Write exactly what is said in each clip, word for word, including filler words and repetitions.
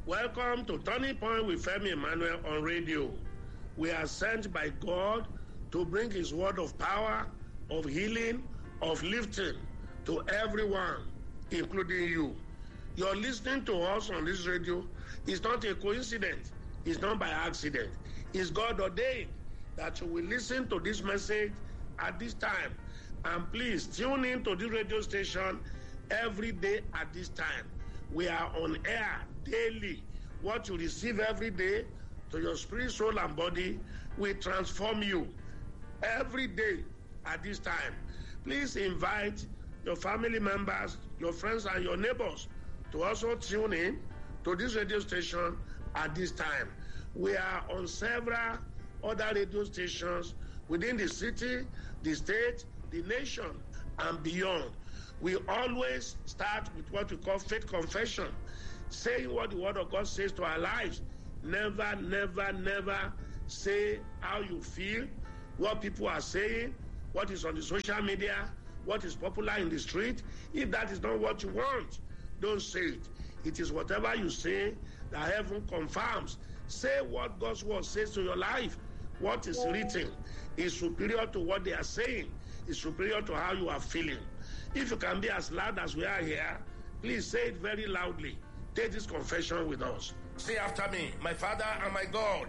Welcome to Turning Point with Femi Emmanuel on radio. We are sent by God to bring His word of power, of healing, of lifting to everyone, including you. Your listening to us on this radio is not a coincidence. It's not by accident. It's God ordained that you will listen to this message at this time. And please tune in to this radio station every day at this time. We are on air daily. What you receive every day to your spirit, soul, and body will transform you every day at this time. Please invite your family members, your friends, and your neighbors to also tune in to this radio station at this time. We are on several other radio stations within the city, the state, the nation, and beyond. We always start with what we call faith confession, saying what the word of God says to our lives. Never, never, never say how you feel, what people are saying, what is on the social media, what is popular in the street. If that is not what you want, don't say it. It is whatever you say that heaven confirms. Say what God's word says to your life. What is written is superior to what they are saying, is superior to how you are feeling. If you can be as loud as we are here, please say it very loudly. Take this confession with us. Say after me, my Father and my God,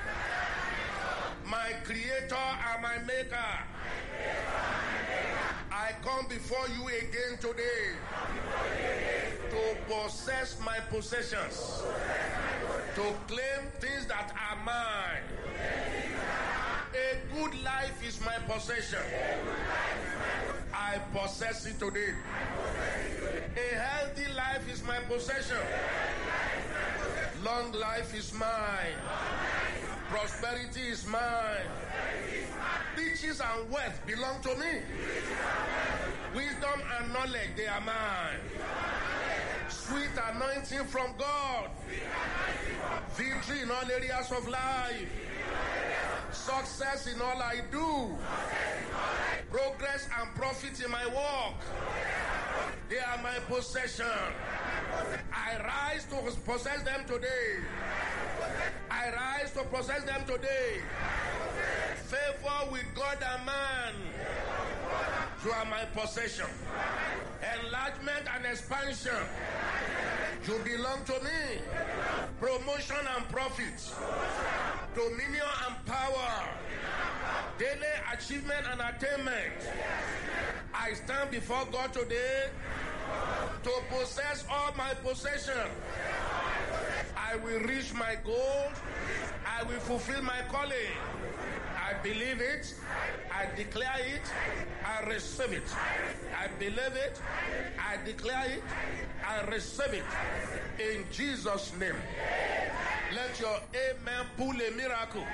my Creator and my Maker, I come before you again today to possess my possessions, to claim things that are mine. A good life is my possession. I possess it today. A healthy life is my possession. Long life is mine. Prosperity is mine. Riches and wealth belong to me. Wisdom and knowledge, they are mine. Sweet anointing from God. Victory in all areas of life. Success in all I do. Progress and profit in my work. They are my possession. I rise to possess them today. I rise to possess them today. Favor with God and man. You are my possession. Enlargement and expansion. You belong to me. Promotion and profit. Dominion and power. Daily achievement and attainment. I stand before God today to possess all my possession. I will reach my goal. I will fulfill my calling. I believe it. I declare it. I receive it. I believe it. I declare it. I receive it. In Jesus' name. Let your amen pull a miracle.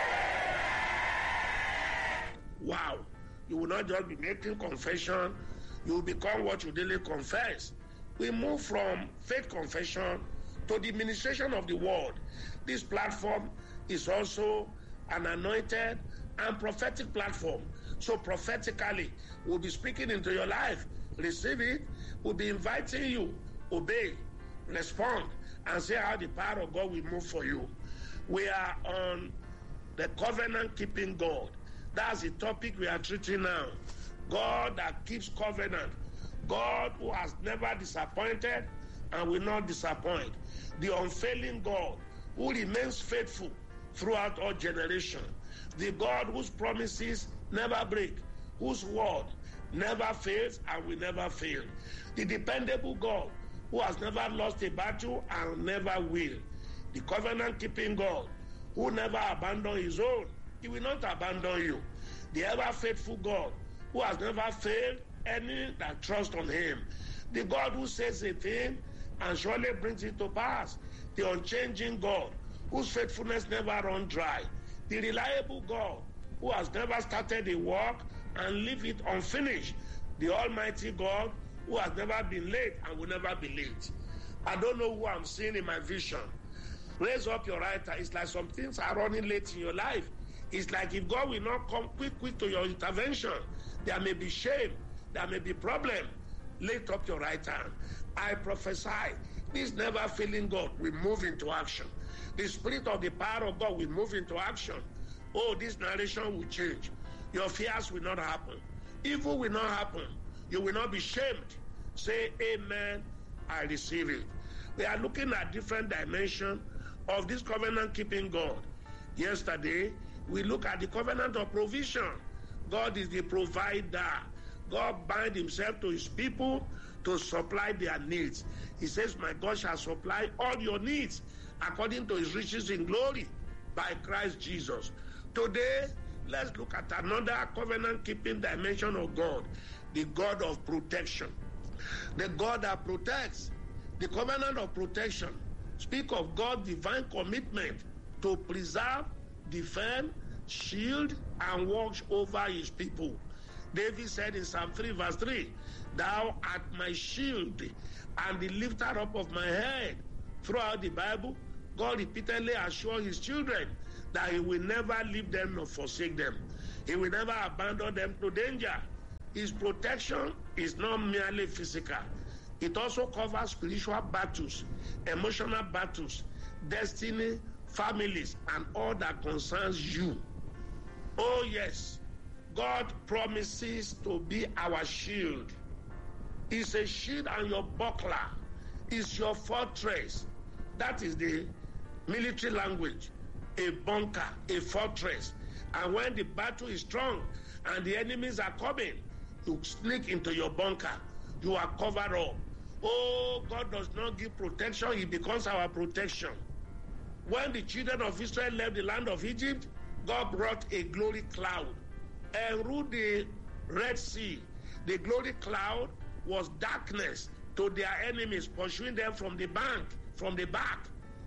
Wow. You will not just be making confession. You will become what you daily confess. We move from faith confession to the ministration of the word. This platform is also an anointed and prophetic platform. So prophetically, we'll be speaking into your life. Receive it. We'll be inviting you. Obey, respond, and see how the power of God will move for you. We are on the covenant-keeping God. That's the topic we are treating now. God that keeps covenant. God who has never disappointed and will not disappoint. The unfailing God who remains faithful throughout all generations. The God whose promises never break, whose word never fails and will never fail. The dependable God who has never lost a battle and never will. The covenant-keeping God who never abandoned his own. He will not abandon you. The ever-faithful God who has never failed any that trust on him. The God who says a thing and surely brings it to pass. The unchanging God whose faithfulness never runs dry. The reliable God who has never started a work and leave it unfinished. The almighty God who has never been late and will never be late. I don't know who I'm seeing in my vision. Raise up your right hand. It's like some things are running late in your life. It's like if God will not come quick, quick to your intervention, there may be shame, there may be problem. Lift up your right hand. I prophesy, this never failing God will move into action. The spirit of the power of God will move into action. Oh, this narration will change. Your fears will not happen. Evil will not happen. You will not be shamed. Say amen, I receive it. We are looking at different dimensions of this covenant-keeping God. Yesterday, we look at the covenant of provision. God is the provider. God binds himself to his people to supply their needs. He says, my God shall supply all your needs according to his riches in glory by Christ Jesus. Today, let's look at another covenant-keeping dimension of God, the God of protection. The God that protects. The covenant of protection speak of God's divine commitment to preserve, defend, shield, and watch over his people. David said in Psalm three verse three, thou art my shield and the lifter up of my head. Throughout the Bible, God repeatedly assures his children that he will never leave them nor forsake them. He will never abandon them to danger. His protection is not merely physical. It also covers spiritual battles, emotional battles, destiny, families, and all that concerns you. Oh yes, God promises to be our shield. It's a shield and your buckler. It's your fortress. That is the military language. A bunker, a fortress. And when the battle is strong and the enemies are coming, you sneak into your bunker. You are covered up. Oh, God does not give protection. He becomes our protection. When the children of Israel left the land of Egypt, God brought a glory cloud and ruled the Red Sea. The glory cloud was darkness to their enemies, pursuing them from the bank, from the back.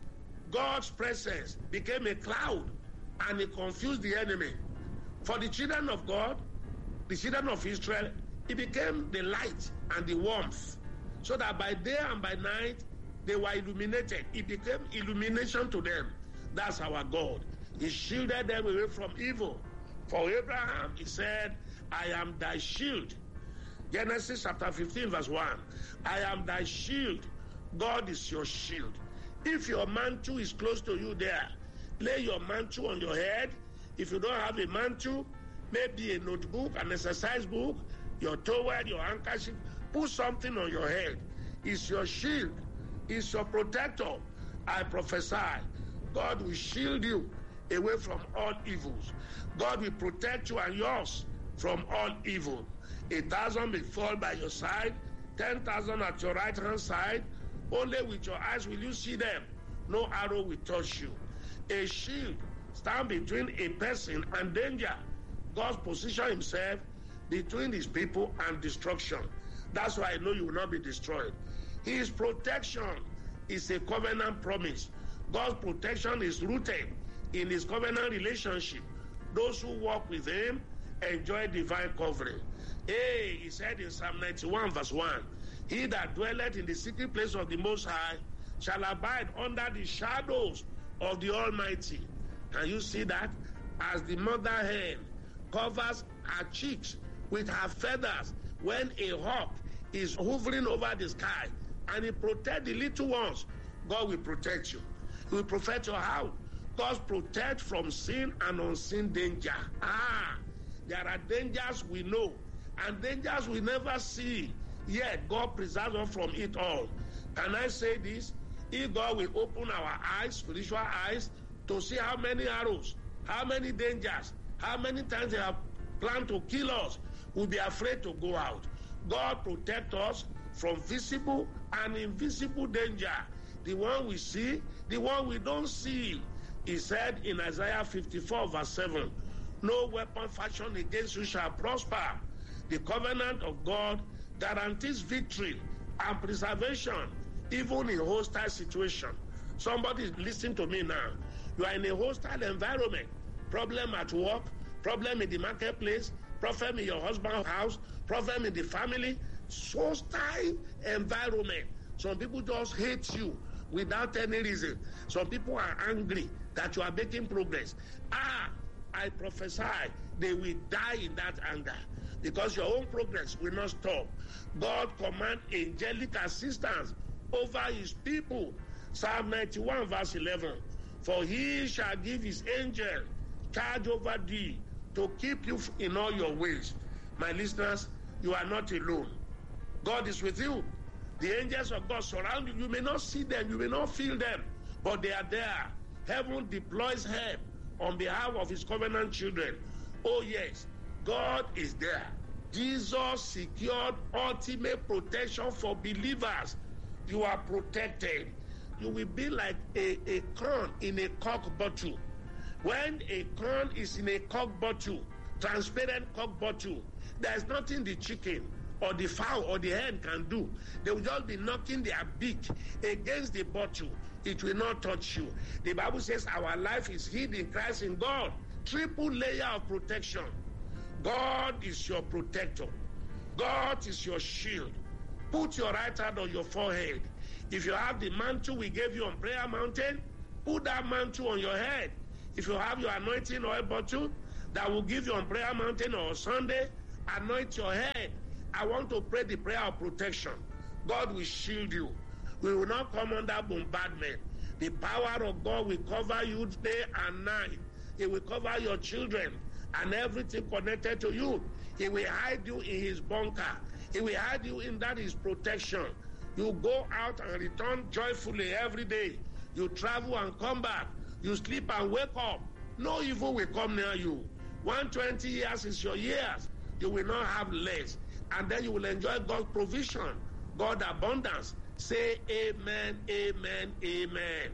God's presence became a cloud and it confused the enemy. For the children of God, the children of Israel, it became the light and the warmth, so that by day and by night they were illuminated. It became illumination to them. That's our God. He shielded them away from evil. For Abraham, he said, I am thy shield. Genesis chapter fifteen verse one. I am thy shield. God is your shield. If your mantle is close to you there, lay your mantle on your head. If you don't have a mantle, maybe a notebook, an exercise book, your towel, your handkerchief, put something on your head. It's your shield. It's your protector. I prophesy, God will shield you away from all evils. God will protect you and yours from all evil. A thousand may fall by your side, ten thousand at your right hand side. Only with your eyes will you see them. No arrow will touch you. A shield stands between a person and danger. God positions himself between his people and destruction. That's why I know you will not be destroyed. His protection is a covenant promise. God's protection is rooted in his covenant relationship. Those who walk with him enjoy divine covering. Hey, he said in Psalm ninety-one verse one, he that dwelleth in the secret place of the Most High shall abide under the shadows of the Almighty. Can you see that? As the mother hen covers her cheeks with her feathers when a hawk is hovering over the sky, and he protects the little ones, God will protect you. He will protect your house. God protect from sin and unseen danger. Ah, there are dangers we know and dangers we never see, yet God preserves us from it all. Can I say this? If God will open our eyes, spiritual eyes, to see how many arrows, how many dangers, how many times they have planned to kill us, we'll be afraid to go out. God protect us from visible and invisible danger. The one we see, the one we don't see. He said in Isaiah fifty-four verse seven, no weapon fashioned against you shall prosper. The covenant of God guarantees victory and preservation even in hostile situation. Somebody is listening to me now. You are in a hostile environment. Problem at work, problem in the marketplace, problem in your husband's house, problem in the family. Hostile environment. Some people just hate you without any reason. Some people are angry that you are making progress. Ah, I prophesy they will die in that anger, because your own progress will not stop. God command angelic assistance over his people. Psalm ninety-one verse eleven. For he shall give his angel charge over thee to keep you in all your ways. My listeners, you are not alone. God is with you. The angels of God surround you. You may not see them, you may not feel them, but they are there. Heaven deploys help on behalf of his covenant children. Oh yes, God is there. Jesus secured ultimate protection for believers. You are protected. You will be like a, a corn in a cork bottle. When a corn is in a cork bottle, transparent cork bottle, there's nothing the chicken or the fowl or the hen can do. They will just be knocking their beak against the bottle. It will not touch you. The Bible says our life is hid in Christ in God. Triple layer of protection. God is your protector. God is your shield. Put your right hand on your forehead. If you have the mantle we gave you on Prayer Mountain, put that mantle on your head. If you have your anointing oil bottle that will give you on Prayer Mountain or Sunday, anoint your head. I want to pray the prayer of protection. God will shield you. We will not come under bombardment. The power of God will cover you day and night. It will cover your children and everything connected to you. He will hide you in his bunker. He will hide you in that his protection. You go out and return joyfully every day. You travel and come back. You sleep and wake up. No evil will come near you. one hundred twenty years is your years. You will not have less. And then you will enjoy God's provision, God's abundance. Say amen, amen, amen.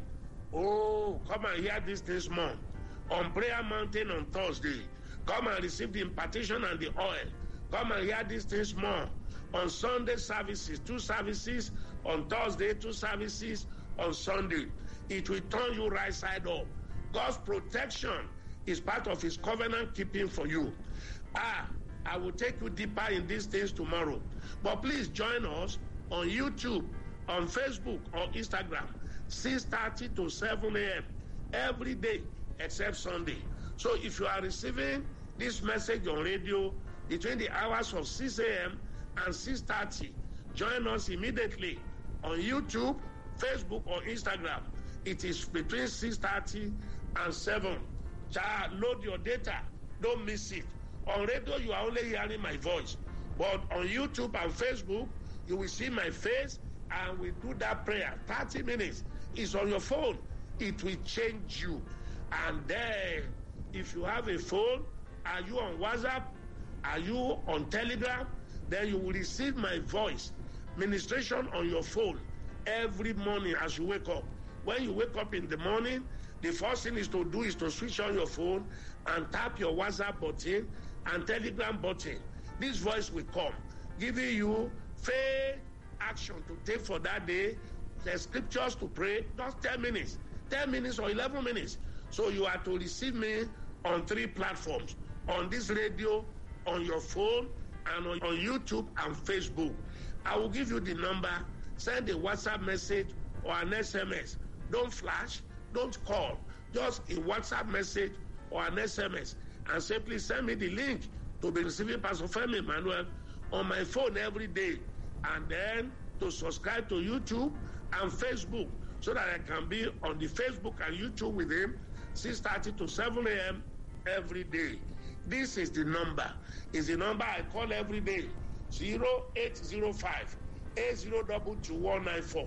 Oh, come and hear this this month. On Prayer Mountain on Thursday, come and receive the impartation and the oil. Come and hear this this month. On Sunday services, two services. On Thursday, two services. On Sunday, it will turn you right side up. God's protection is part of his covenant keeping for you. Ah, I will take you deeper in these things tomorrow. But please join us on YouTube, on Facebook, or Instagram, six thirty to seven a.m. every day except Sunday. So if you are receiving this message on radio between the hours of six a.m. and six thirty, join us immediately on YouTube, Facebook, or Instagram. It is between six thirty and seven. Child, load your data. Don't miss it. On radio, you are only hearing my voice. But on YouTube and Facebook, you will see my face, and we do that prayer. thirty minutes. It's on your phone. It will change you. And then, if you have a phone, are you on WhatsApp? Are you on Telegram? Then you will receive my voice. Ministration on your phone every morning as you wake up. When you wake up in the morning, the first thing is to do is to switch on your phone and tap your WhatsApp button and Telegram button. This voice will come, giving you faith action to take for that day, the scriptures to pray, just ten minutes, ten minutes or eleven minutes. So you are to receive me on three platforms, on this radio, on your phone, and on, on YouTube and Facebook. I will give you the number. Send a WhatsApp message or an S M S. Don't flash, don't call. Just a WhatsApp message or an S M S. And say, please send me the link to be receiving Pastor Femi Emmanuel on my phone every day. And then to subscribe to YouTube and Facebook so that I can be on the Facebook and YouTube with him six thirty to seven a.m. every day. This is the number. Is the number I call every day. zero eight zero five, eight zero two two one nine four.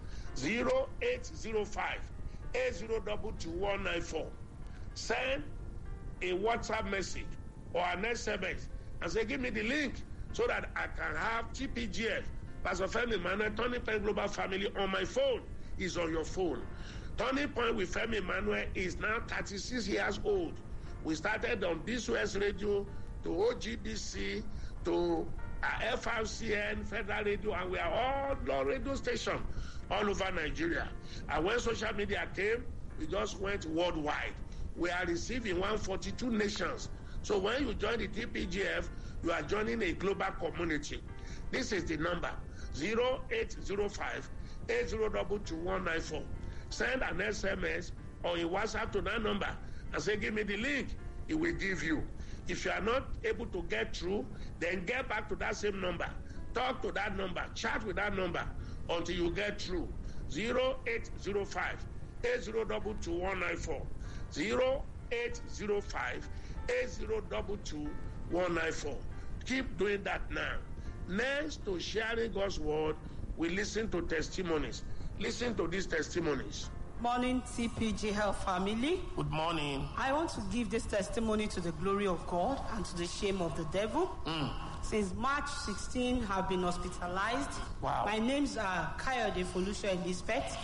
zero eight zero five, eight zero two two one nine four. Send a WhatsApp message or an S M S and say, give me the link so that I can have T P G F, Pastor Femi Emmanuel, Turning Point Global Family on my phone. Is on your phone. Turning Point with Femi Emmanuel is now thirty-six years old. We started on B S U S Radio to O G B C to uh, F R C N, Federal Radio, and we are all on radio stations all over Nigeria. And when social media came, we just went worldwide. We are receiving one hundred forty-two nations. So when you join the T P G F, you are joining a global community. This is the number, zero eight zero five, eight zero two two one nine four. Send an S M S or a WhatsApp to that number and say, give me the link. he will give you. If you are not able to get through, then get back to that same number. Talk to that number. Chat with that number until you get through. zero eight zero five, eight zero two two, one nine four. zero eight zero five, eight zero two two, one nine four. Keep doing that now. Next to sharing God's word, we listen to testimonies. Listen to these testimonies. Morning, T P G Health family. Good morning. I want to give this testimony to the glory of God and to the shame of the devil. Mm. Since March sixteenth, I've been hospitalized. Wow. My name's uh, Kayode Folusha Elizabeth.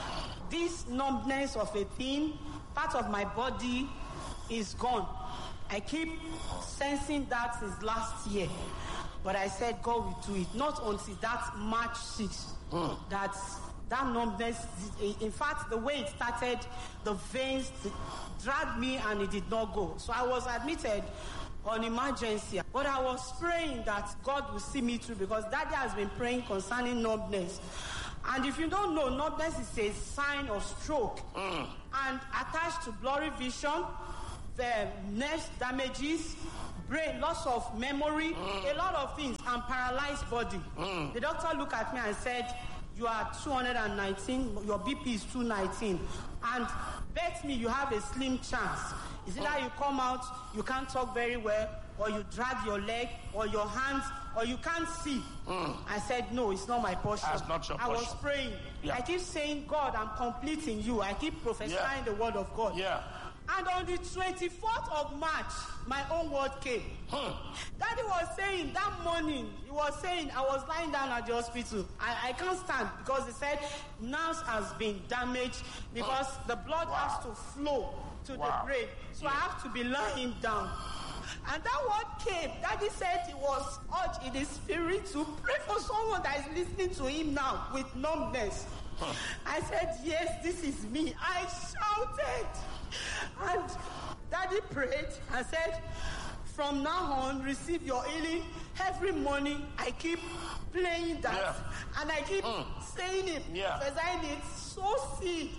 This numbness of a thing, part of my body is gone. I keep sensing that since last year. But I said God will do it. Not until that March sixth. Mm. That that numbness, in fact, the way it started, the veins dragged me and it did not go. So I was admitted on emergency. But I was praying that God will see me through, because Daddy has been praying concerning numbness. And if you don't know, numbness is a sign of stroke. Mm. And attached to blurry vision, the nerve damages, brain, loss of memory, mm. a lot of things, and paralyzed body. Mm. The doctor looked at me and said, you are two hundred nineteen, your B P is two nineteen, and bet me you have a slim chance. Is it that you come out, you can't talk very well, or you drag your leg, or your hands, or you can't see? Mm. I said, no, it's not my portion. That's not your portion. I was praying. Yeah. I keep saying, God, I'm complete in you. I keep prophesying yeah. the word of God. Yeah. And on the twenty-fourth of March, my own word came. Huh. Daddy was saying that morning, he was saying, I was lying down at the hospital. I, I can't stand, because he said nerves has been damaged, because huh. the blood wow. has to flow to wow. the brain. So yeah. I have to be lying down. And that word came. Daddy said he was urged in his spirit to pray for someone that is listening to him now with numbness. Huh. I said, yes, this is me. I shouted. And Daddy prayed and said, from now on, receive your healing. Every morning, I keep playing that. Yeah. And I keep mm. saying it, yeah. prophesying it, so sick.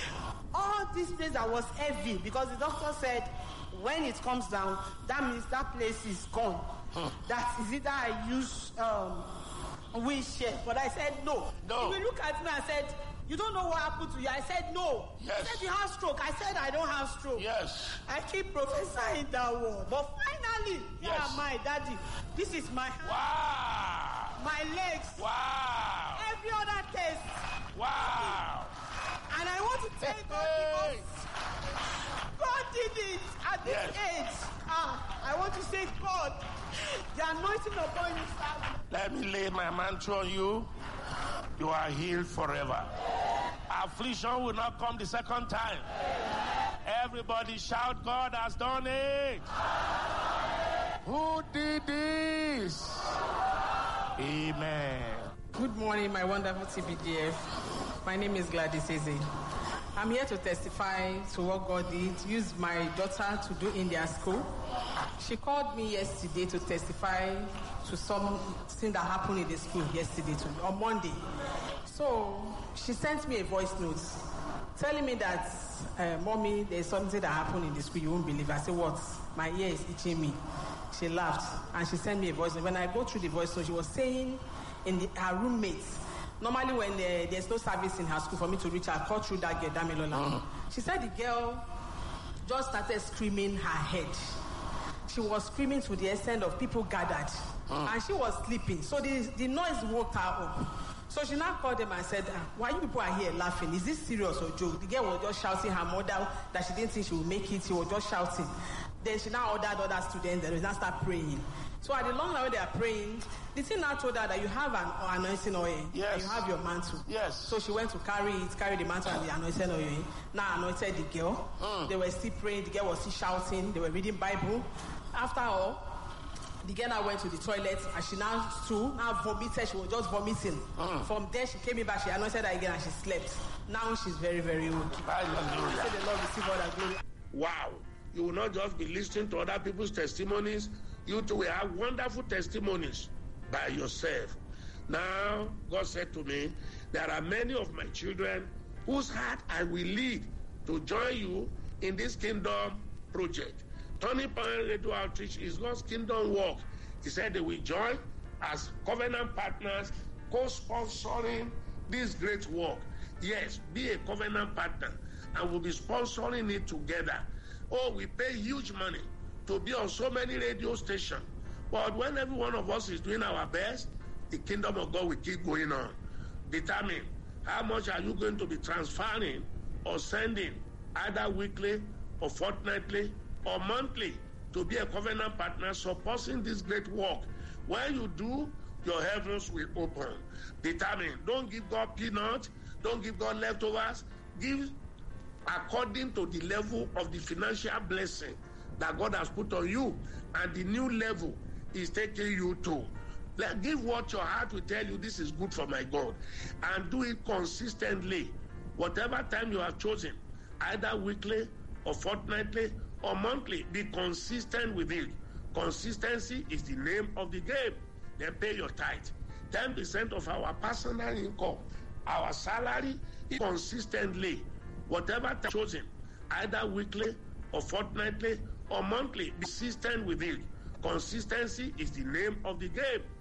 All this place that was heavy, because the doctor said, when it comes down, that means that place is gone. Mm. That is either I use um, wheelchair. But I said, no. No. He will look at me and said, you don't know what happened to you. I said, no. Yes. He said, you have stroke. I said, I don't have stroke. Yes. I keep prophesying that word. But finally, here yes. am I, Daddy. This is my hand. Wow. My legs. Wow. Every other test. Wow. And I want to thank God hey. because God did it at this yes. age. Ah, I want to say, God, the anointing upon you, sir. Let me lay my mantle on you. You are healed forever. Affliction will not come the second time. Everybody shout, God has done it. Who did this? Amen. Good morning, my wonderful T B D F. My name is Gladys Eze. I'm here to testify to what God did, use my daughter to do in their school. She called me yesterday to testify to something that happened in the school yesterday, to, on Monday. So she sent me a voice note telling me that, uh, Mommy, there's something that happened in the school, you won't believe. I said, what? My ear is itching me. She laughed and she sent me a voice note. When I go through the voice note, she was saying in the, her roommates, normally when uh, there's no service in her school for me to reach her, I call through that girl, Damilola. Uh-huh. She said the girl just started screaming her head. She was screaming to the extent of people gathered. Uh-huh. And she was sleeping. So the, the noise woke her up. So she now called them and said, ah, why you people are here laughing? Is this serious or joke? The girl was just shouting her mother that she didn't think she would make it. She was just shouting. Then she now ordered other students and they now start praying. So at the long run, they are praying. The thing now told her that you have an anointing oil. Yes. And you have your mantle. Yes. So she went to carry it, carry the mantle and the anointing oil. Now anointed the girl. Mm. They were still praying. The girl was still shouting. They were reading Bible. After all, the girl now went to the toilet and she now stood, now vomited. She was just vomiting. Mm. From there, she came in back. She anointed her again and she slept. Now she's very, very okay. Hallelujah. Say the Lord receive all that glory. Wow. You will not just be listening to other people's testimonies. You too will have wonderful testimonies by yourself. Now, God said to me, there are many of my children whose heart I will lead to join you in this kingdom project. Turning Point Radio Outreach is God's kingdom work. He said they will join as covenant partners, co-sponsoring this great work. Yes, be a covenant partner, and we'll be sponsoring it together. Oh, we pay huge money to be on so many radio stations. But when every one of us is doing our best, the kingdom of God will keep going on. Determine how much are you going to be transferring or sending, either weekly or fortnightly or monthly, to be a covenant partner supporting this great work. When you do, your heavens will open. Determine. Don't give God peanuts. Don't give God leftovers. Give according to the level of the financial blessing that God has put on you and the new level is taking you to. Like, give what your heart will tell you, this is good for my God, and do it consistently. Whatever time you have chosen, either weekly or fortnightly or monthly, be consistent with it. Consistency is the name of the game. Then pay your tithe. ten percent of our personal income, our salary, is consistently. Whatever time chosen, either weekly or fortnightly or monthly, be consistent with it. Consistency is the name of the game.